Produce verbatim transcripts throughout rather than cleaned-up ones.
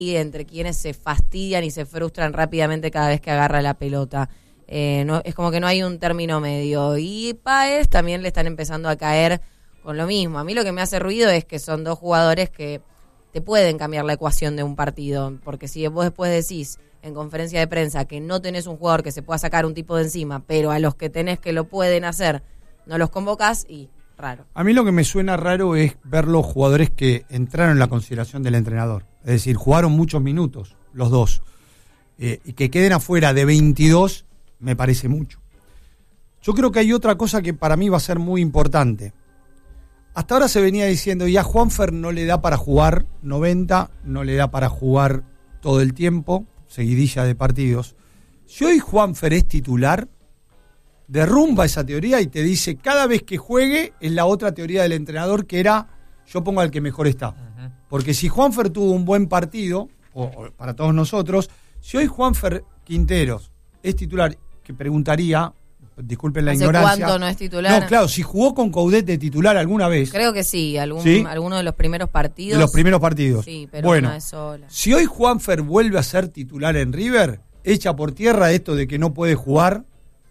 y entre quienes se fastidian y se frustran rápidamente cada vez que agarra la pelota. Eh, no, es como que no hay un término medio. Y Páez también le están empezando a caer con lo mismo. A mí lo que me hace ruido es que son dos jugadores que te pueden cambiar la ecuación de un partido. Porque si vos después decís en conferencia de prensa que no tenés un jugador que se pueda sacar un tipo de encima, pero a los que tenés que lo pueden hacer no los convocás, y raro. A mí lo que me suena raro es ver los jugadores que entraron en la consideración del entrenador. Es decir, jugaron muchos minutos, los dos. Eh, y que queden afuera de veintidós me parece mucho. Yo creo que hay otra cosa que para mí va a ser muy importante. Hasta ahora se venía diciendo, ya Juanfer no le da para jugar noventa, no le da para jugar todo el tiempo, seguidilla de partidos. Si hoy Juanfer es titular, derrumba esa teoría y te dice, cada vez que juegue es la otra teoría del entrenador, que era, yo pongo al que mejor está. Uh-huh. Porque si Juanfer tuvo un buen partido, o, o para todos nosotros, si hoy Juanfer Quinteros es titular, que preguntaría, disculpen la ¿Hace ignorancia. ¿Cuánto no es titular? No, claro, si jugó con Coudet de titular alguna vez. Creo que sí, algún, ¿sí? alguno de los primeros partidos. De los primeros partidos. Sí, pero bueno, una vez sola. Si hoy Juanfer vuelve a ser titular en River, echa por tierra esto de que no puede jugar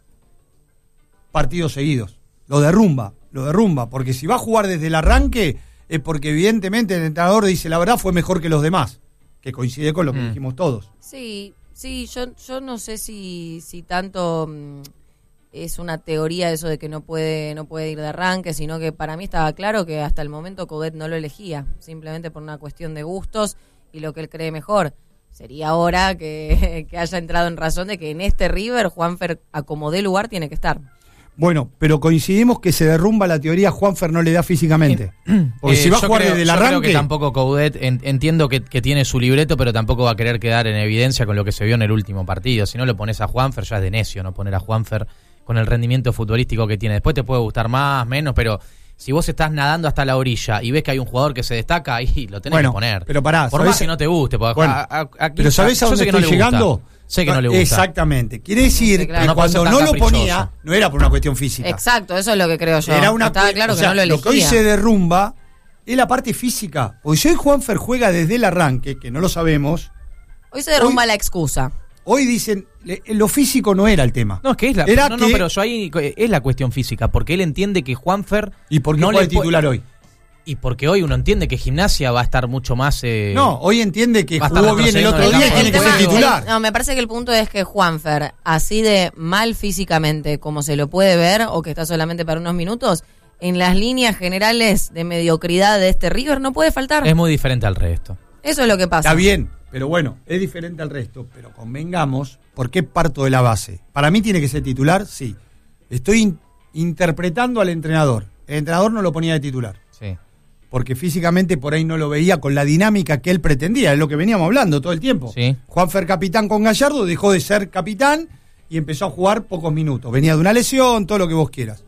partidos seguidos. Lo derrumba, lo derrumba, porque si va a jugar desde el arranque es porque evidentemente el entrenador dice, la verdad fue mejor que los demás, que coincide con lo que mm. dijimos todos. Sí, sí, yo, yo no sé si, si tanto mmm, es una teoría eso de que no puede, no puede ir de arranque, sino que para mí estaba claro que hasta el momento Coudet no lo elegía, simplemente por una cuestión de gustos y lo que él cree mejor. Sería hora que, que haya entrado en razón de que en este River Juanfer, a como dé lugar, tiene que estar. Bueno, pero coincidimos que se derrumba la teoría, Juanfer no le da físicamente. Porque eh, si va a jugar creo, desde el yo arranque... creo que tampoco Coudet, en, entiendo que, que tiene su libreto, pero tampoco va a querer quedar en evidencia con lo que se vio en el último partido. Si no lo pones a Juanfer, ya es de necio no poner a Juanfer con el rendimiento futbolístico que tiene. Después te puede gustar más, menos, pero si vos estás nadando hasta la orilla y ves que hay un jugador que se destaca, ahí lo tenés bueno, que poner. Pero pará, por más que no te guste. Bueno, a, a, aquí, pero ¿sabés a dónde estoy no llegando? Gusta. Sé que no le gusta. Exactamente. Quiere decir sí, claro. que no cuando no lo ponía, no era por una cuestión física. Exacto, eso es lo que creo yo. Era una Estaba claro o que sea, no lo elegía. Lo que hoy se derrumba es la parte física. Porque si hoy Juanfer juega desde el arranque, que no lo sabemos... Hoy se derrumba hoy, la excusa. Hoy dicen, lo físico no era el tema. No, es que es la... Era no, que, no, pero yo ahí es la cuestión física, porque él entiende que Juanfer... ¿Y por qué no juega le el titular hoy? Y porque hoy uno entiende que Gimnasia va a estar mucho más... Eh, no, hoy entiende que jugó bien el otro día y tiene que ser titular. El, no, me parece que el punto es que Juanfer, así de mal físicamente como se lo puede ver, o que está solamente para unos minutos, en las líneas generales de mediocridad de este River no puede faltar. Es muy diferente al resto. Eso es lo que pasa. Está bien, pero bueno, es diferente al resto. Pero convengamos, ¿por qué parto de la base? Para mí tiene que ser titular, sí. Estoy in- interpretando al entrenador. El entrenador no lo ponía de titular. Sí. Porque físicamente por ahí no lo veía con la dinámica que él pretendía, es lo que veníamos hablando todo el tiempo. Sí. Juanfer capitán con Gallardo, dejó de ser capitán y empezó a jugar pocos minutos. Venía de una lesión, todo lo que vos quieras.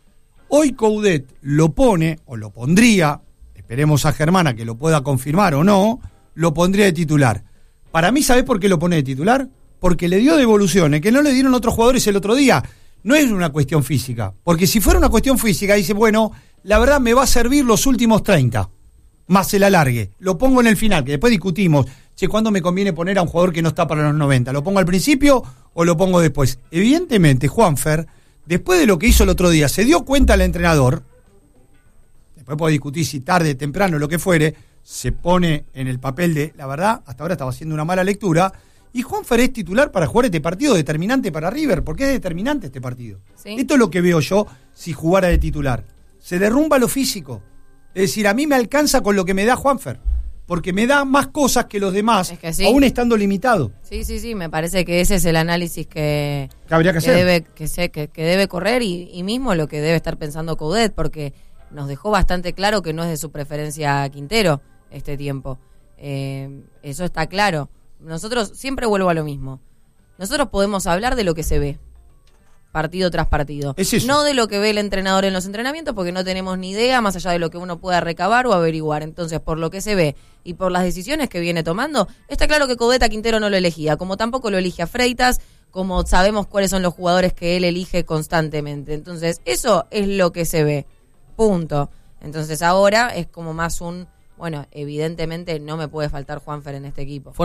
Hoy Coudet lo pone, o lo pondría, esperemos a Germana que lo pueda confirmar o no, lo pondría de titular. Para mí, ¿sabés por qué lo pone de titular? Porque le dio devoluciones, que no le dieron otros jugadores el otro día. No es una cuestión física, porque si fuera una cuestión física, dice, bueno... La verdad me va a servir los últimos treinta, más el alargue. Lo pongo en el final, que después discutimos, che, ¿cuándo me conviene poner a un jugador que no está para los noventa? ¿Lo pongo al principio o lo pongo después? Evidentemente, Juanfer, después de lo que hizo el otro día, se dio cuenta el entrenador, después puede discutir si tarde, temprano, lo que fuere, se pone en el papel de, la verdad, hasta ahora estaba haciendo una mala lectura, y Juanfer es titular para jugar este partido determinante para River, porque es determinante este partido. ¿Sí? Esto es lo que veo yo si jugara de titular. Se derrumba lo físico. Es decir, a mí me alcanza con lo que me da Juanfer, porque me da más cosas que los demás, es que sí. Aún estando limitado. Sí, sí, sí, me parece que ese es el análisis que, que habría que, que hacer. Debe, que, se, que, que debe correr y, y mismo lo que debe estar pensando Coudet, porque nos dejó bastante claro que no es de su preferencia Quintero este tiempo. Eh, eso está claro. Nosotros, siempre vuelvo a lo mismo, nosotros podemos hablar de lo que se ve. Partido tras partido. Es eso. No de lo que ve el entrenador en los entrenamientos, porque no tenemos ni idea, más allá de lo que uno pueda recabar o averiguar. Entonces, por lo que se ve y por las decisiones que viene tomando, está claro que Coudet a Quintero no lo elegía, como tampoco lo elige a Freitas, como sabemos cuáles son los jugadores que él elige constantemente. Entonces, eso es lo que se ve. Punto. Entonces, ahora es como más un bueno, evidentemente no me puede faltar Juanfer en este equipo.